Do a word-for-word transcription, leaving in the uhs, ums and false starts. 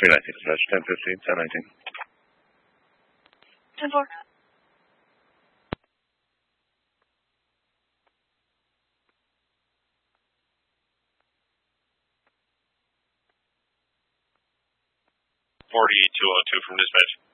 three nineteen dispatch, ten fifteen, ten nineteen. ten four. forty-eight two oh two from dispatch.